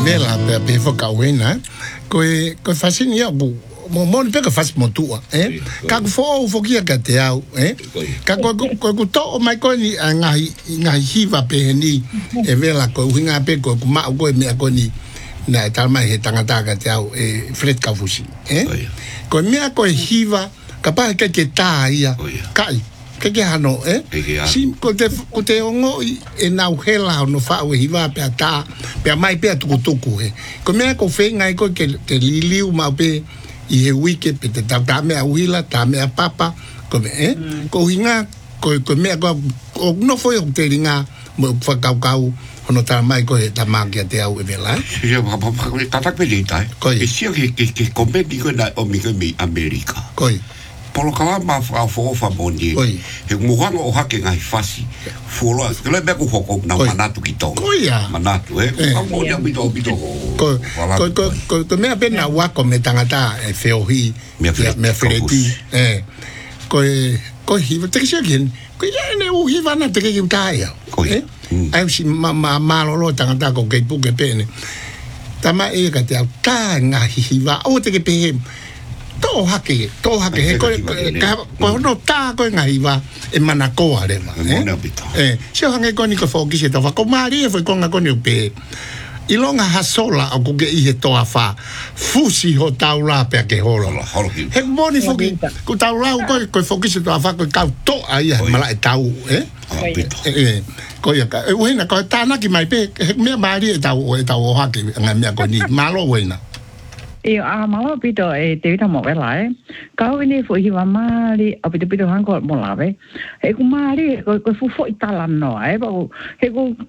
vela pe foca wena ko fasini ya bu mo pe ka fas mo tua ka fo fokia ka te au ka ko to mai ko ni ngai hiva pe ni vela ko winga pe ko ma ko me ko ni na tal mai he tangata ka te au fred ka fusi ko me ko hiva ka pa ka ke ta ia kai que hano sim ko te ongo na uhela no fa o hiva pe ata pe mai pe tukutuku ko me ko fe ngai ko ke te liliu ma pe i he wiki pe te ta me a wila ta me a papa ko me ko hinga ko me ko no foi o te ringa mo fa kau ono ta mai ko ta magia te au vela yo ta ta pelita e sia que competi con la o mi America polo kala ma fa bondi e muhanga o hake ngai fasi folo le be ko hoko na manatu ki tonga manatu amonia bito ko me apena wa ko me tangata e feohi me freti ko hiva te kisen ko ya ne u hiva na te ke utaya ai si ma lo tangata ko ke pu ke pene tama e ka te ta nga hiva o te ke pe to hake he ko no ta ko ngai va e manako are ma se hange ko ni ko foki se to fa ko mari foi ko nga ko ni pe ilonga hasola o ke i he to afa fusi ho taula pe ke holo he moni foki ko taula ko foki se to afa ko ka to ai mala e tau ko ya ka e wena ko tana ki mai pe me mari e tau hake nga me ko ni malo wena malo pito te vita mo vela kau ini fu hiwa mali o pito hanko mo lave ku mali ko fu fo italano ba he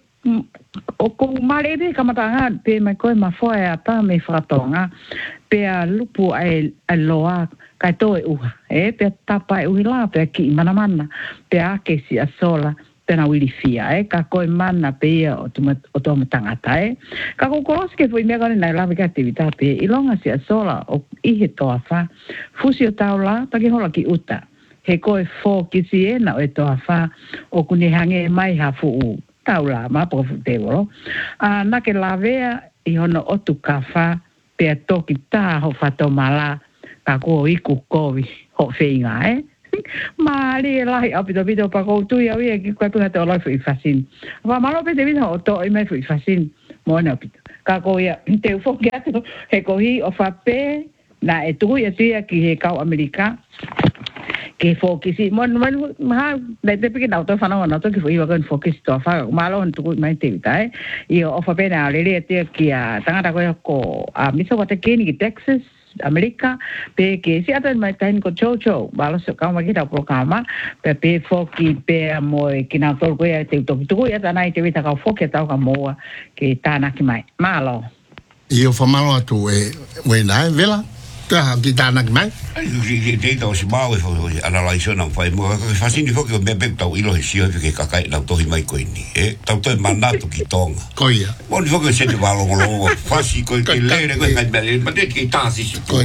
ko mali de kamatanga pe me ko ma fo ata me fratonga pe a lupu ai loa kai to pe tapa la pe ki mana pe a ke si asola tena wilifia ka ko mana pe o to matangata ka ko koske foi mega na la actività pe ilonga sia sola o I he to afa fusio taula ta ke hola ki uta he ko fo ki si na o to afa o kuni hange mai ha fu taula ma po te volo na ke la vea I hono o tu kafa pe to ki ta ho fato mala ka ko I ku kovi ho feinga mali lai apito pa ko tu ya vi ki ko tu to lai fu fasin va malo pe de o to I me fu fasin mo na apito ka ko ya te fo ke ato he ko hi o fa pe na e tu ya ki he ka America ke fo ki si mon ma de pe ki na to fa na to ki fu I va con fo ki to fa malo on tu mai te tai I o fa pe na le te ki a tanga ko a mi so wa te ki Texas America pe ke si ata mai tain ko chocho balo so ka ma kita programa pe foki pe mo ki na tol ko ya te to ya tanai te vita ka foki ta ka mo ke tana ki mai malo io fa malo tu we na vela ta ki tana ki mai te to si mau fo analyze na fa mo fa sin foki me pe to ilo si o ke ka kai na to mai ko ni ta to mandato ki tonga ko ya mo ni foki se te valo lo fa si ko ke le ko ka bele ma te ki ta si ko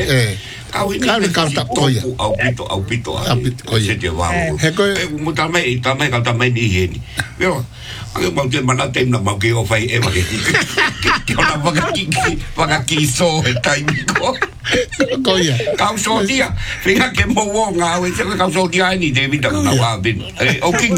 ka ta ko ya au pito se te valo he ko mo ta mai ni he ni pero aku mau te mana tem na mau ke o fai e ma ke ona vaga ki so e tai ko ya kau so dia finga ke mo nga we se kau so dia ni de vita na wa bin o king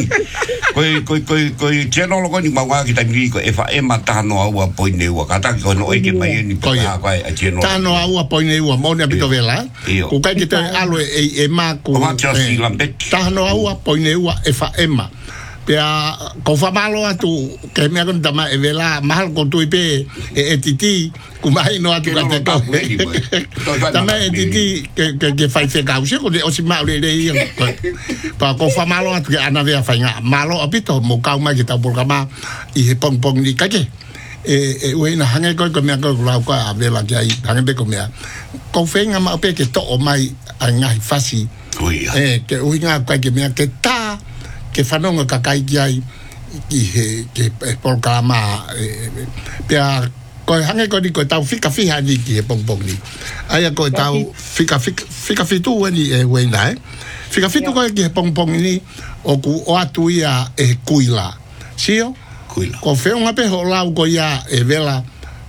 ko cheno lo ko ni mau ki tai ko e fa e mata no au po ne wa kata ko no e ke mai ni pa ko e cheno ta no au po ne wa mo ne bito vela ko kai ke ta alo e ma ko ta no au po ne wa e fa e ma pea ko fa malo atu ke me kon tama e vela mal ko tu pe e titi ku mai no atu ka te ko tama e titi ke fai se causa ko o si ma le pa ko fa malo atu ke ana vea fa nga malo apito mo ka ma ke ta programa I he pong ni ka ke e we na hange ko me ko la ko a vela ke ai hange ko me ko fe nga ma pe ke to o mai nga fasi ke u nga ka ke me ke ta ke whanonga ka kai ki ai ki he ke programa pia ko hange ko ni ko tau fika fiha ni ki he pong ni ai ko tau fika fitu ni e wena fika fitu ko ki he pong ni o ku o atu ia e kuila sio ko fe unha pe ho lau ko ia e vela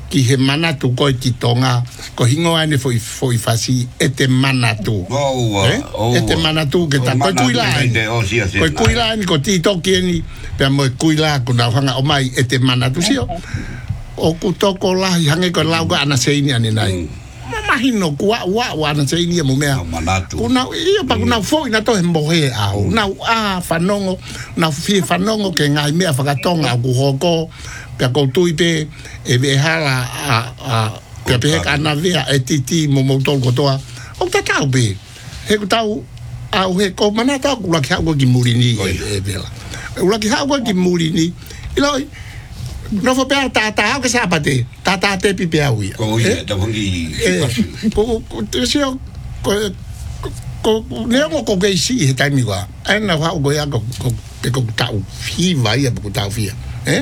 ki he manatu ko ki tonga ko hingo ane foi fasi ete manatu ete manatu ke ta ko kuila ni ko ti to ki pe mo kuila ko na hanga o mai ete manatu sio o ku to ko la hange ko la ga ana seini ane nai mahino kwa wa na seini mo mea kuna ia pa kuna foi na to hembo he au na fanongo na fi fanongo ke ngai mea fakatonga ku hoko pe ko tuipe e ve hala pe ana vea e titi mo tol ko toa o ta tau be he ko tau au he ko manata ku la ka ko ki murini e vela u la ka ko ki murini ilo no fo pe ta que sa pate ta te pipe aui ko ia da hongi ko sio ko leo ko ke si he tai mi wa ana wa go ya ko tau fi vai ya ko tau fi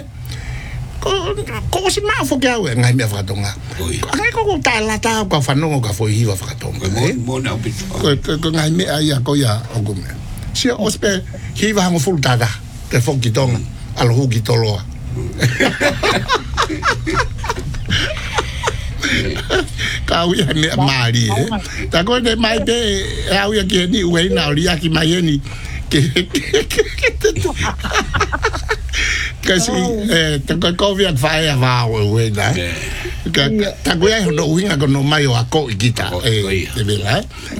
ko si ma fo ke aui ngai me fa tonga ngai ko ta la ta ko fa no ko fo hi wa fa tonga mo na pi ko ngai me ai ko ya o go me si ospe hi va mo ful tada te fo ki tonga al hu ki toloa kau ya ne mari ta ko de mai de au ya ke ni we na ri aki mai ni ke kasi ta ko via fire va we na ta ko ya no winga ko no mai o ko gita de vela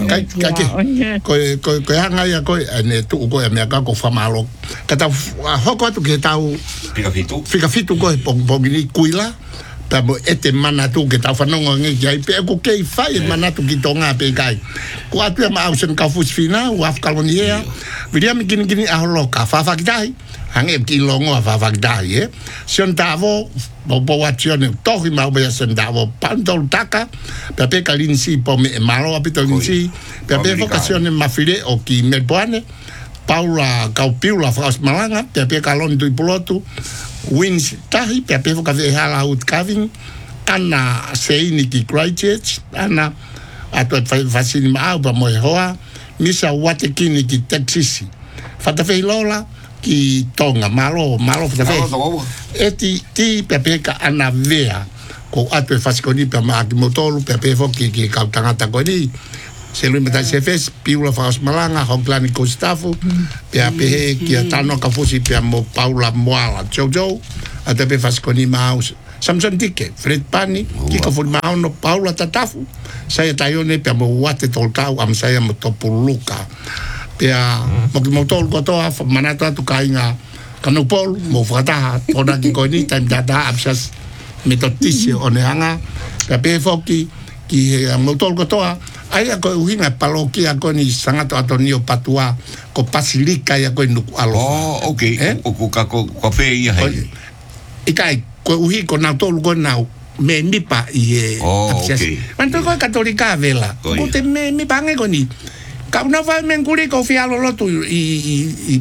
ko hanga ya ko ne tu ko ya me ka ko fa malo kata hoko tu ke tau fica fitu ko pong ni kuila ta mo ete manatu ke ta fa no ngi ai pe ko ke fai manatu ki tonga pe kai ko atu ma ausen ka fus fina wa af kalonia vidia mi gini a loka fa dai hange ki longo fa dai sion tavo bo wachione tohi ma be sen davo pandol taka pe kalin si po me malo apito si pe vocazione ma file o ki melboane Paula Kaupiula Fras Malanga pe kalon tu piloto wins tahi pe foka ve hala ut kaving ana seini ki Christchurch ana ato fasini ma ba mo hoa misa watekini ki Texas fata fe lola ki tonga malo fata fe eti ti pe ka ana vea ko ato fasikoni pe ma ki motolu pe foki ki kautanga ko ni se lui meta se fes Piula Fras Malanga Honklani Gustavo pe ki tano ka fusi pe mo Paula Moala Jojo ate pe fasikoni maus Samson Dike Fred Pani ki ka fun no Paula Tatafu saya tayone pe mo wate tolkau am saya mo topuluka pe mo ki motol ko to manata tu kainga kanupol mo fata ona ki koni time data absas metotisio onehanga pe foki ki motol ko to ai ko uhinga palokia ko ni sangat atonio patua ko pasilika ya ko nuku alo okay o ko fe ia hai ikai ko uhi ko na tolu ko na me mi pa ie okay manto ko katolika vela ko te me mi pange ko ni ka una va men kuri ko fi alo lotu i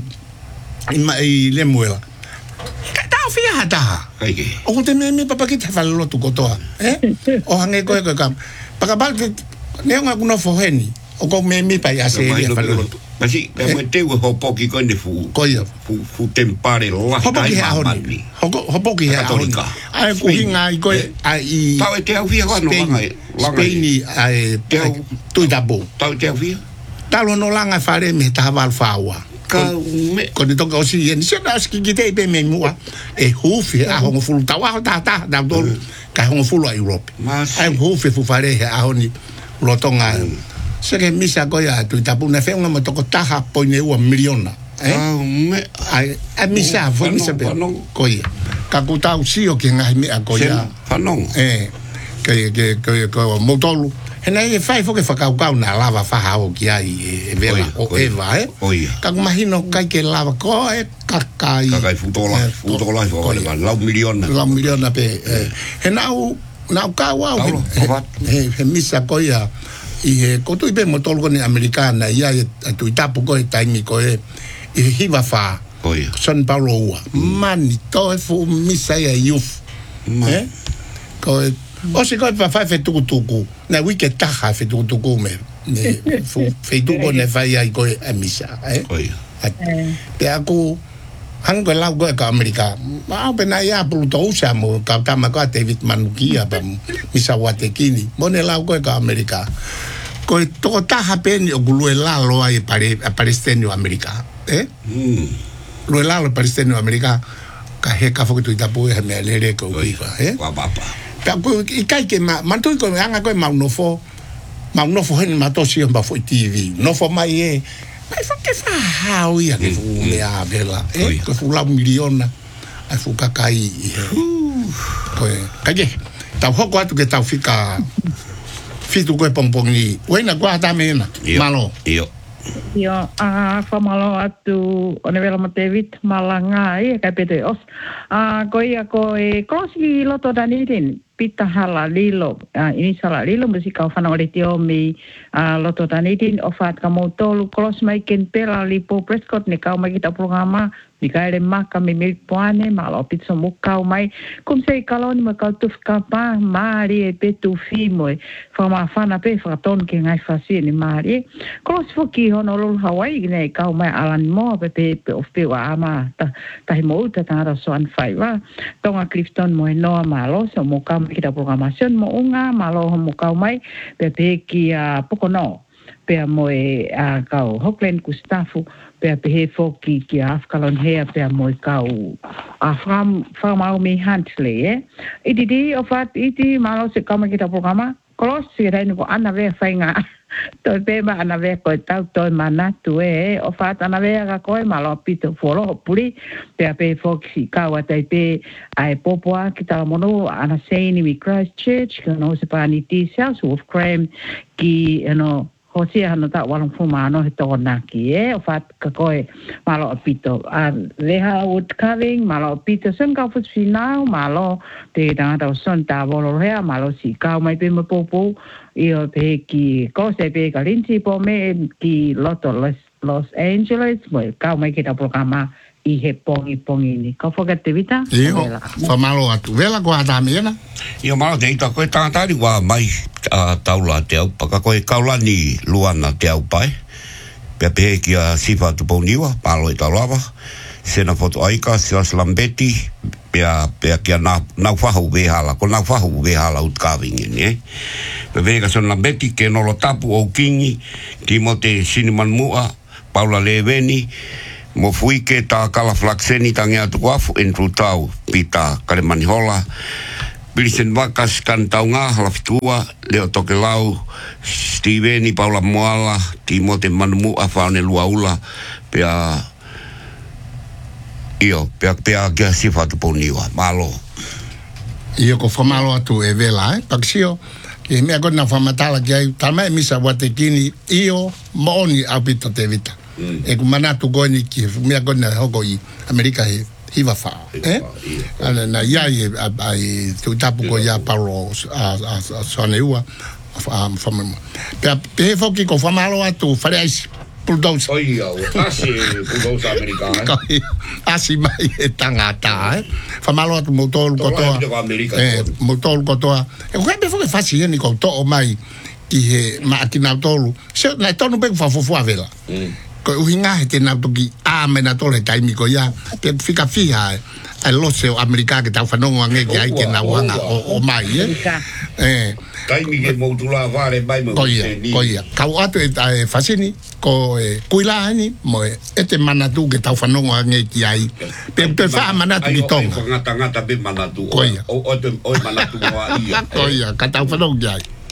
le muela ta fi hata o te me mi papa ki te fa lotu ko toa o hange ko ka paka bal Neonga kuno foheni o ko me mi pa ya se ya falo Masi me te wo hopoki ko ne fu fu tempare la hopoki ha honi hopoki ha katolika ai ku hinga i ko ai pa te au fia ko no Spain ai tu dabo ta te au fia talo no langa fare me ta val fawa ka me ko de to ko si en se das ki gite be me mua e hufi a ho fu ta wa ta da do ka ho fu lo Europe ai hufi fu fare ha honi lotonga se que misa ko ya tu tapu na fe un mo toko taha poine u miliona ai a misa fo misa pe ko ya ka ku ta usio que ngai me ko ya fanon que motolu hena e fai fo que fa ka na lava fa ha o ki ai e vela o eva ka imagino que lava ko kakai futola fo la miliona pe hena u na ka wa he misa ko ya i ko tu be motol ko ni americana ya tu tapu ko taimi ko e hiva fa San Paulo mani to fu misa ya youth ko o se ko pa fa fe tu na wi ke ta ha fe tu me fu fe tu ko ne fa ya ko a misa pe aku hang ko lau ko ka Amerika ma pe na ya pulu to usa mo ka tama ko David Manukia pa misa wate kini mo ne lau ko ka Amerika ko to ta happen o gulu la lo ai Palestino Amerika lo la lo Palestino Amerika ka he ka fo tu ta pu he me le ko ka wa papa ta ko I kai ke ma tu ko anga ko ma no fo hen ma to si ba fo TV no fo mai e mai fa ke fa hau ya ke fu le a bela ko fu la miliona ai fu ka kai ko ka ke ta ho ko tu ke ta fika fitu ko pompong ni wena ko ata mena malo Yo, fa malo atu ona vela mo David malanga ka pete os. Ko ia ko krosi loto danidin pita hala lilo. Ini sala lilo mesti kau fana ore tio mi loto danidin ofat kamu tolu kros mai ken pela lipo Prescott ni kau mai kita programa ni kai le maka mi mil poane malo pizza mo kau mai kum sei kaloni ma kau tu kapa mari e petu fimo fa ma fana pe fa ton ke ngai fasi ni mari kros foki Honolulu Hawaii nei kau mai alan mo pe of pe wa ama ta mo ta ra soan fai wa tonga Clifton mo no malo so mo kau kita programación mo unga malo mo kau mai pe ki pokono pe mo kau Hockland Gustavo pe he foki ki afkalon he pe mo kau from our me Huntley idi ofat idi malo se kau kita programa klos si dai no ana ve fainga to pe ba ana ve ko tau to mana tu ofat ana ve ga ko malo pito foro puri pe foki kau atai pe ai popoa kita mono ana sei ni Christchurch no se pani ti South of Crime ki Hosea hano ta walang fumano hito na ki ofat kakoy malo apito leha wood carving malo apito sen ka fus final malo te da son ta bolo rea malo si ka mai pe mo popo io pe ki ko se pe ka linti po me ki loto Los Angeles mo ka mai kita programa I he pongi ni ka foga te vita fa malo atu vela ko ata mena io malo te ita ko ta ri wa mai taula te au paka ko kaula ni luana te au pai pe ki a sifa tu poniwa malo ita lava sena foto aika silas lambeti pe ki na fa hu ve hala ko na fa hu ve hala ut carving ni pe ka son lambeti ke no lo tapu o kingi Timote Siniman Mua Paula Leveni mo fui ke ta kala flaxeni tangi atu wafu entru tau pita kare manihola Bilisen Vakas kan taunga halafitua leo toke lau Steveni Paula Moala Timote Manumu afaone luaula pea kia sifatu poniwa malo io ko famalo atu e vela paksio e me agora na famatala que tamai misa watekini io moni apita te vita e kumana tu goni ki me agora hogo I Amerika hiva fa na ya ai tu tapu ko ya paro a soneua fama pe foki ko famalo atu farais Bulldozer. Asi Bulldozer americana. Asi mai tangata, famalo tu motor kotoa. Motor kotoa. E ko be foi fácil ni ko to mai ki máquina tolu. Se na to no be fa fo vela. Ko hinga te na to ki me na to le tai mi ko ya. Te fica fia. Ai lo se americana que ta fa no nge ki ai ke na wanga o mai kai mi ke mo tula vale mai mo koia ka atu e fasini ko kuila ni mo ete manatu ke tau fanongo nge ki ai pe fa manatu ki tonga ngata be manatu koia o manatu wa ia koia ka tau fanongo ai